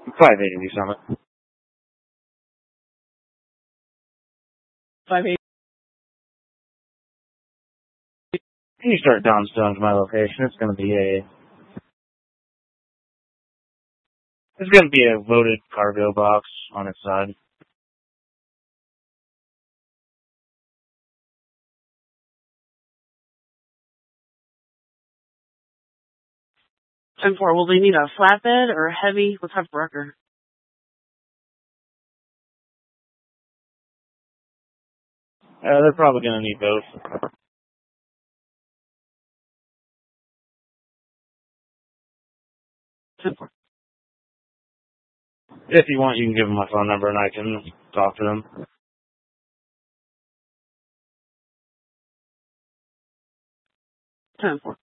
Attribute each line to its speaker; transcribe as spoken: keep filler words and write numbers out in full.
Speaker 1: Five eighty Summit.
Speaker 2: Five eighty.
Speaker 1: Can you start downstone to my location? It's gonna be a it's gonna be a loaded cargo box on its side.
Speaker 2: ten four. Will they need a flatbed or a heavy? What type of wrecker?
Speaker 1: Uh, they're probably gonna need both.
Speaker 2: ten four.
Speaker 1: If you want, you can give them my phone number and I can talk to them.
Speaker 2: ten four.